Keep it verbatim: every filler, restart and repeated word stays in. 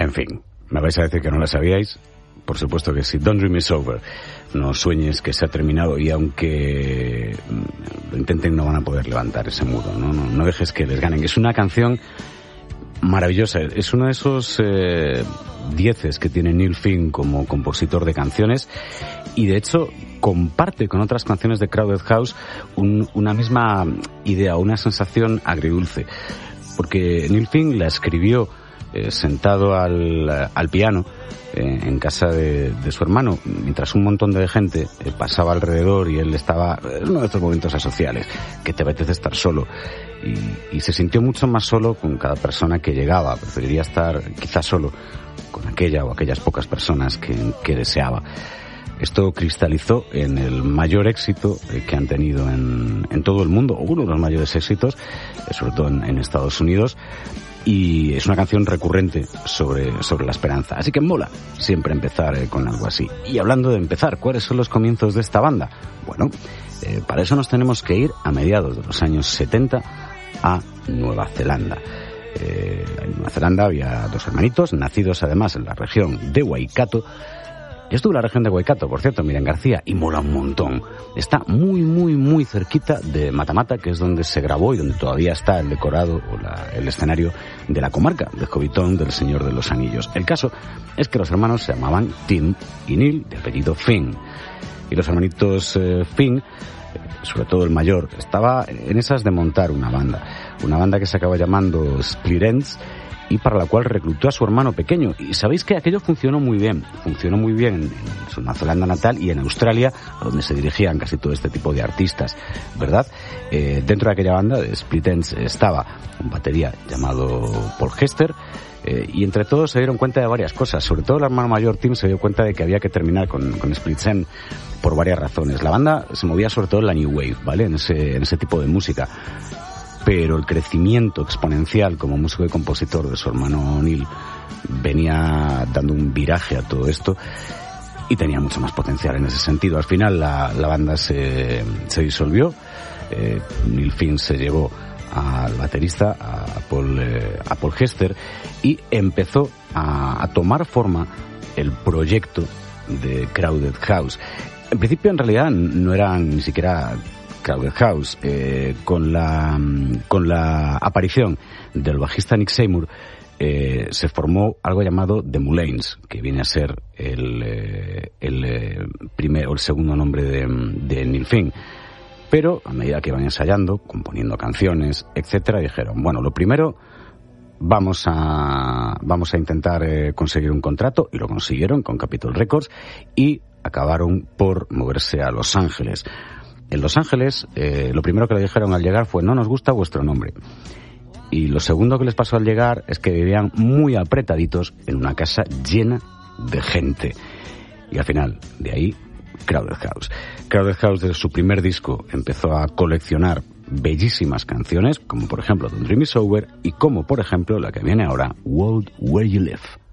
En fin, me vais a decir que no la sabíais. Por supuesto que sí. Don't Dream It's Over. No sueñes que se ha terminado, y aunque lo intenten no van a poder levantar ese muro. No, no, no dejes que les ganen. Es una canción maravillosa. Es uno de esos eh, dieces que tiene Neil Finn como compositor de canciones, y de hecho comparte con otras canciones de Crowded House un, una misma idea, una sensación agridulce. Porque Neil Finn la escribió eh, sentado al, al piano eh, en casa de, de su hermano, mientras un montón de gente eh, pasaba alrededor y él estaba en uno de estos momentos asociales, que te apetece estar solo. Y, y se sintió mucho más solo con cada persona que llegaba. Preferiría estar quizás solo con aquella o aquellas pocas personas que, que deseaba. Esto cristalizó en el mayor éxito que han tenido en, en todo el mundo, o uno de los mayores éxitos, sobre todo en, en Estados Unidos, y es una canción recurrente sobre, sobre la esperanza. Así que mola siempre empezar eh, con algo así. Y hablando de empezar, ¿cuáles son los comienzos de esta banda? Bueno, eh, para eso nos tenemos que ir a mediados de los años setenta a Nueva Zelanda. Eh, en Nueva Zelanda había dos hermanitos, nacidos además en la región de Waikato. Yo estuve en la región de Waikato, por cierto, Miriam García, y mola un montón. Está muy, muy, muy cerquita de Matamata, que es donde se grabó y donde todavía está el decorado o la, el escenario de la comarca de Hobbiton del Señor de los Anillos. El caso es que los hermanos se llamaban Tim y Neil, de apellido Finn. Y los hermanitos eh, Finn, sobre todo el mayor, estaba en esas de montar una banda. Una banda que se acaba llamando Split Enz, y para la cual reclutó a su hermano pequeño. Y sabéis que aquello funcionó muy bien. Funcionó muy bien en, en su Nueva Zelanda natal y en Australia, a donde se dirigían casi todo este tipo de artistas, ¿verdad? Eh, dentro de aquella banda de Split Enz estaba un batería llamado Paul Hester, eh, y entre todos se dieron cuenta de varias cosas. Sobre todo el hermano mayor, Tim, se dio cuenta de que había que terminar con, con Split Enz por varias razones. La banda se movía sobre todo en la New Wave, ¿vale? En ese, en ese tipo de música. Pero el crecimiento exponencial como músico y compositor de su hermano Neil venía dando un viraje a todo esto y tenía mucho más potencial en ese sentido. Al final la, la banda se, se disolvió. Eh, Neil Finn se llevó al baterista, a Paul, eh, a Paul Hester, y empezó a, a tomar forma el proyecto de Crowded House. En principio, en realidad, no eran ni siquiera Crowded House. Eh, con la con la aparición del bajista Nick Seymour eh, se formó algo llamado The Mullanes, que viene a ser el eh, el eh, primer o el segundo nombre de, de Neil Finn. Pero a medida que iban ensayando, componiendo canciones, etcétera, dijeron, bueno, lo primero, vamos a vamos a intentar eh, conseguir un contrato, y lo consiguieron con Capitol Records, y acabaron por moverse a Los Ángeles. En Los Ángeles, eh, lo primero que le dijeron al llegar fue, no nos gusta vuestro nombre. Y lo segundo que les pasó al llegar es que vivían muy apretaditos en una casa llena de gente. Y al final, de ahí, Crowded House. Crowded House, desde su primer disco, empezó a coleccionar bellísimas canciones, como por ejemplo Don't Dream It's Over, y como por ejemplo la que viene ahora, World Where You Live.